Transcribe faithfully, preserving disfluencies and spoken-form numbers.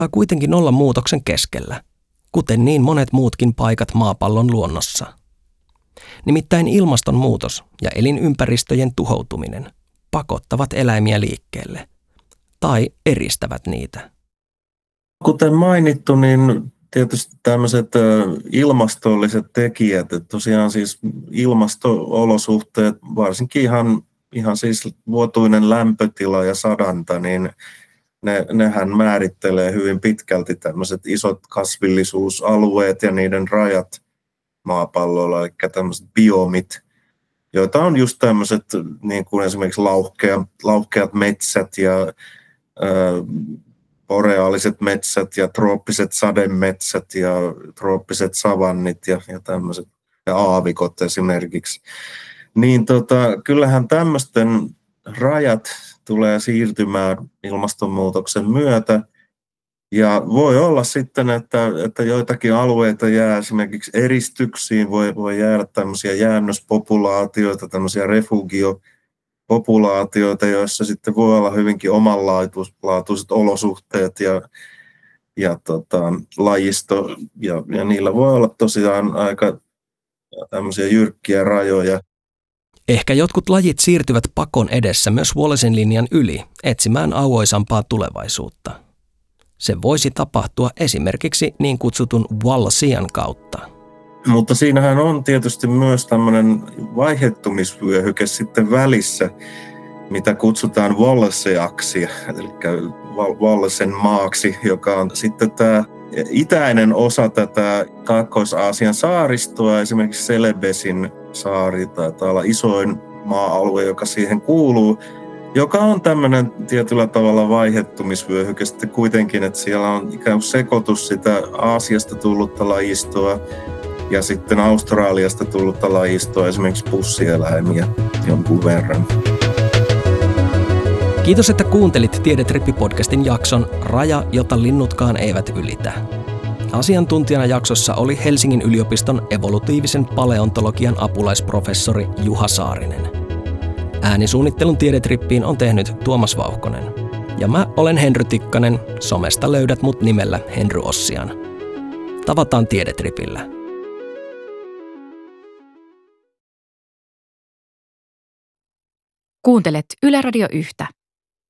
kuitenkin olla muutoksen keskellä, kuten niin monet muutkin paikat maapallon luonnossa. Nimittäin ilmastonmuutos ja elinympäristöjen tuhoutuminen pakottavat eläimiä liikkeelle tai eristävät niitä. Kuten mainittu, niin tietysti tämmöiset ilmastolliset tekijät, että tosiaan siis ilmasto-olosuhteet, varsinkin ihan, ihan siis vuotuinen lämpötila ja sadanta, niin ne, nehän määrittelee hyvin pitkälti tämmöiset isot kasvillisuusalueet ja niiden rajat maapallolla, eli tämmöiset biomit, joita on just tämmöiset niin kuin esimerkiksi lauhkeat, lauhkeat metsät ja ö, boreaaliset metsät ja trooppiset sademetsät ja trooppiset savannit ja, ja tämmöiset ja aavikot esimerkiksi. Niin tota, kyllähän tämmöisten rajat tulee siirtymään ilmastonmuutoksen myötä. Ja voi olla sitten, että, että joitakin alueita jää esimerkiksi eristyksiin, voi, voi jäädä tämmöisiä jäännöspopulaatioita, tämmöisiä refugiopopulaatioita, joissa sitten voi olla hyvinkin omanlaatuiset olosuhteet ja, ja tota, lajisto, ja, ja niillä voi olla tosiaan aika tämmöisiä jyrkkiä rajoja. Ehkä jotkut lajit siirtyvät pakon edessä myös Wallacein linjan yli etsimään auoisampaa tulevaisuutta. Se voisi tapahtua esimerkiksi niin kutsutun Wallacean kautta. Mutta siinähän on tietysti myös tämmöinen vaihettumisvyöhyke sitten välissä, mitä kutsutaan Wallaceaksi, eli Wallacen maaksi, joka on sitten tämä itäinen osa tätä Kaakkois-Aasian saaristoa, esimerkiksi Celebesin saari taitaa olla isoin maa-alue, joka siihen kuuluu, joka on tämmöinen tietyllä tavalla vaihettumisvyöhyke sitten kuitenkin, että siellä on ikään kuin sekoitus sitä Aasiasta tullutta lajistoa ja sitten Australiasta tullutta lajistoa, esimerkiksi pussieläimiä jonkun verran. Kiitos, että kuuntelit Tiedetrippi-podcastin jakson Raja, jota linnutkaan eivät ylitä. Asiantuntijana jaksossa oli Helsingin yliopiston evolutiivisen paleontologian apulaisprofessori Juha Saarinen. Äänisuunnittelun Tiedetrippiin on tehnyt Tuomas Vauhkonen. Ja mä olen Henry Tikkanen, somesta löydät mut nimellä Henry Ossian. Tavataan Tiedetripillä. Kuuntelet Yle Radio Yhtä.